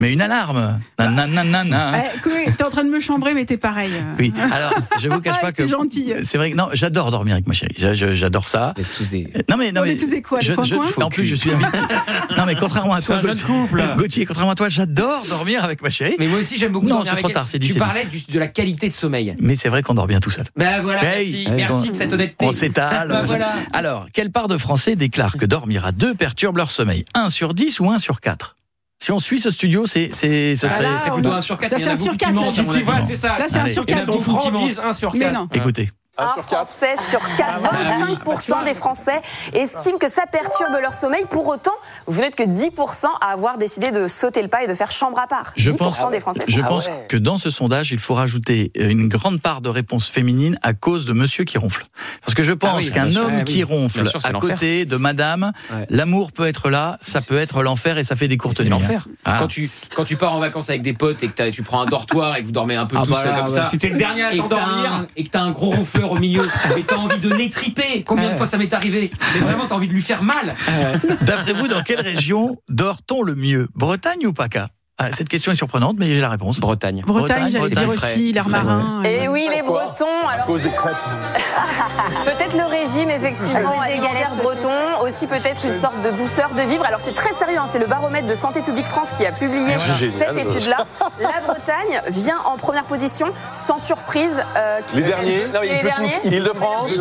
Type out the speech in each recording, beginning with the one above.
Mais une alarme. Nanana. T'es en train de me chambrer, mais t'es pareil. Oui, alors je vous cache pas que t'es gentil. c'est vrai que non, j'adore dormir avec ma chérie. J'adore ça. Vous êtes tous des... Non mais On est tous des quoi, des coins-coins en plus je suis ami. Non mais contrairement à toi, un jeune couple. Gauthier, contrairement à toi, j'adore dormir avec ma chérie. Mais moi aussi j'aime beaucoup Non, dormir c'est avec trop elle. tard, c'est dit, Tu c'est parlais de la qualité de sommeil. Mais c'est vrai qu'on dort bien tout seul. Ben voilà, Hey, merci de cette honnêteté. On s'étale. Ben voilà. Alors, quelle part de Français déclare que dormir à deux perturbe leur sommeil ? 1 sur 10 ou 1 sur 4 ? Si on suit ce studio, ça serait... Ça serait plutôt 1 sur 4, Là, mais il y en a c'est un beaucoup sur qui mentent, quatre, à mon avis. Voilà, c'est ça. Là, c'est un Allez, sur Ils 4. sont francs, disent 1 sur 4. Mais non. Écoutez. Un Français sur 4, 25% des Français estiment que ça perturbe leur sommeil. Pour autant, vous n'êtes que 10% à avoir décidé de sauter le pas et de faire chambre à part. 10% des Français. Je pense que dans ce sondage, il faut rajouter une grande part de réponse féminine à cause de monsieur qui ronfle. Parce que je pense qu'un homme qui ronfle Bien sûr, c'est à l'enfer. côté de madame, l'amour peut être là, ça peut être l'enfer et ça fait des courtes nuits. C'est l'enfer. Voilà. Quand tu pars en vacances avec des potes et que tu prends un dortoir et que vous dormez un peu tous comme ça. Si t'es le dernier à t'endormir. Et que t'as un gros ronfleur au milieu et t'as envie de l'étriper. Combien de fois ça m'est arrivé? Mais vraiment, t'as envie de lui faire mal. D'après vous, dans quelle région dort-on le mieux ? Bretagne ou PACA ? Cette question est surprenante, mais j'ai la réponse. Bretagne. Bretagne, j'allais dire Bretagne, aussi, l'air marin. Et oui, les Bretons. Alors, Cause des crêpes. peut-être le régime, effectivement, alimentaire breton, aussi peut-être une sorte de douceur de vivre. Alors c'est très sérieux, hein, c'est le baromètre de Santé publique France qui a publié cette étude-là. La Bretagne vient en première position, sans surprise. Les derniers Les derniers Île-de-France.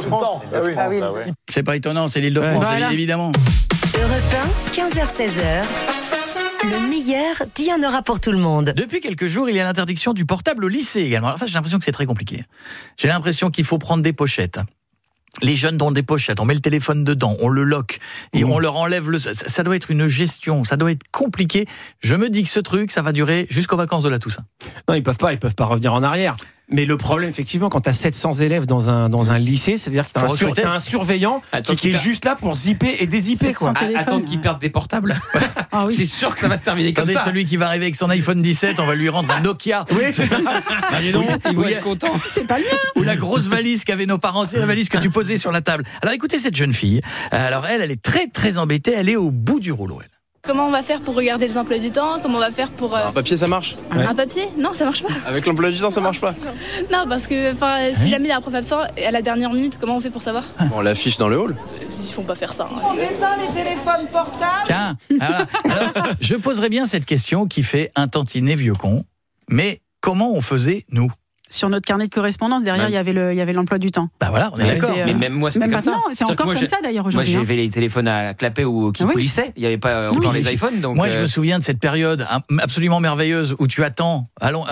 C'est pas étonnant, c'est l'Île-de-France, Voilà. évidemment. Europe 1, 15h-16h. Le meilleur, il y en aura pour tout le monde. Depuis quelques jours, il y a l'interdiction du portable au lycée également. Alors ça, j'ai l'impression que c'est très compliqué. J'ai l'impression qu'il faut prendre des pochettes. Les jeunes ont des pochettes, on met le téléphone dedans, on le lock et on leur enlève le... Ça doit être une gestion, ça doit être compliqué. Je me dis que ce truc, ça va durer jusqu'aux vacances de la Toussaint. Non, ils peuvent pas revenir en arrière. Mais le problème, effectivement, quand t'as 700 élèves dans un lycée, c'est-à-dire que t'as un surveillant qui est juste là pour zipper et dézipper, quoi. Attendre qu'ils perdent des portables. Ah oui. C'est sûr que ça va se terminer comme Attendez, ça. celui qui va arriver avec son iPhone 17, on va lui rendre un Nokia. Oui, c'est ça. Ils vont être contents. C'est pas le mien. Ou la grosse valise qu'avaient nos parents, tu sais, la valise que tu posais sur la table. Alors écoutez cette jeune fille. Alors elle est très très embêtée, elle est au bout du rouleau, elle. Comment on va faire pour regarder les emplois du temps? Comment on va faire pour... Un papier, ça marche. Un papier? Non, ça marche pas. Avec l'emploi du temps, ça marche pas. Non, parce que si jamais il y a un prof absent, à la dernière minute, comment on fait pour savoir? On l'affiche dans le hall. Ils font pas faire ça. On éteint les téléphones portables. Tiens, voilà. Alors, je poserai bien cette question qui fait un tantinet vieux con. Mais comment on faisait, nous ? Sur notre carnet de correspondance, derrière, il y avait l'emploi du temps. Bah voilà, on est d'accord. Mais même moi, c'était Même comme ça. maintenant, c'est encore comme ça d'ailleurs Moi, aujourd'hui. j'avais les téléphones à clapet ou qui coulissaient. Il n'y avait pas encore les iPhones. Donc moi, je me souviens de cette période absolument merveilleuse où tu attends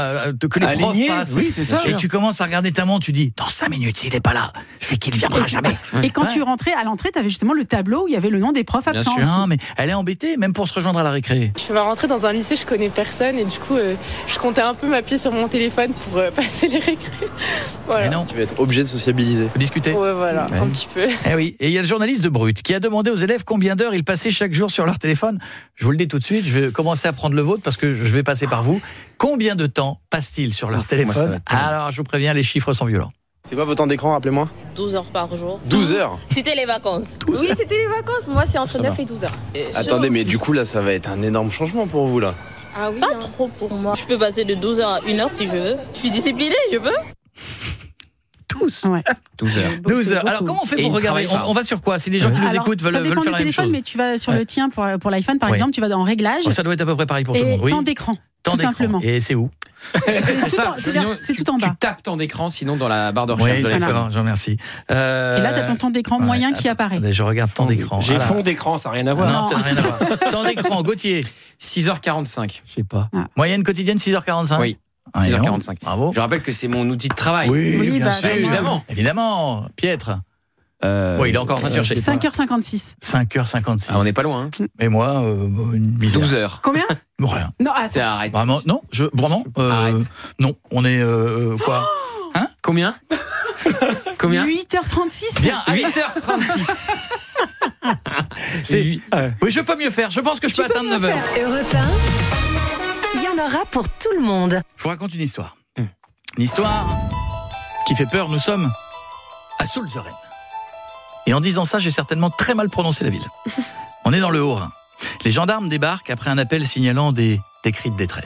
que les profs passent. Oui, c'est ça. Et tu commences à regarder ta montre, tu dis dans 5 minutes, s'il n'est pas là, c'est qu'il ne viendra jamais. Et quand tu rentrais à l'entrée, tu avais justement le tableau où il y avait le nom des profs absents. Bien sûr. Non, mais elle est embêtée, même pour se rejoindre à la récré. Je vais rentrer dans un lycée, je connais personne et du coup, je comptais un peu m'appuyer sur mon téléphone pour passer les récrés. Mais non, Tu vas être obligé de sociabiliser. faut discuter. Ouais, voilà, un petit peu. Eh oui, et il y a le journaliste de Brut qui a demandé aux élèves combien d'heures ils passaient chaque jour sur leur téléphone. Je vous le dis tout de suite, je vais commencer à prendre le vôtre parce que je vais passer par vous. Combien de temps passent-ils sur leur téléphone ? Alors, je vous préviens, les chiffres sont violents. C'est quoi votre temps d'écran, rappelez-moi? 12 heures par jour. 12 heures. C'était les vacances. Oui, c'était les vacances. Moi, c'est entre 9 et 12 heures. Attendez, mais du coup, là, ça va être un énorme changement pour vous, là. Ah oui, pas trop pour moi. Je peux passer de 12 heures à 1 heure si je veux. Je suis disciplinée, je peux. Tous. Ouais. 12 heures. 12 heures. Alors, comment on fait Et pour ils regarder travaillent on va sur quoi? Si les gens qui nous écoutent veulent ça dépend faire du la même téléphone, chose. mais tu vas sur le tien pour l'iPhone, par exemple, tu vas dans Réglages. Ça doit être à peu près pareil pour tout le Et monde. Oui. temps d'écran, Temps tout d'écran. simplement. Et c'est où? C'est tout en bas. Tu tapes temps d'écran, sinon dans la barre de Oui, recherche de l'iPhone. d'accord, je vous remercie. Et là, tu as ton temps d'écran moyen qui apparaît. Attendez, je regarde temps d'écran. J'ai Voilà. fond d'écran, ça n'a rien à voir. Non, ça n'a rien à voir. Temps d'écran, Gauthier. 6h45. Je sais pas. Moyenne quotidienne, 6h45. Oui. Ah, 6h45. Bravo. Je rappelle que c'est mon outil de travail. Oui, bien bah, sûr. évidemment. Évidemment. Piètre. Oui, il est encore en train de chercher. 5h56. 5h56. Ah, on n'est pas loin. Hein. Et moi, une misère. 12 heures. Combien? Rien. Non, attends. Arrête. Vraiment, non, vraiment, Arrête. non, on est, quoi? Hein? Combien? Combien? 8h36. Bien, 8h36. Oui, je peux mieux faire. Je pense que je peux atteindre 9h. Europe 1, il y en aura pour tout le monde. Je vous raconte une histoire. Une histoire qui fait peur. Nous sommes à Soultzeren. Et en disant ça, j'ai certainement très mal prononcé la ville. On est dans le Haut-Rhin. Les gendarmes débarquent après un appel signalant des cris de détresse.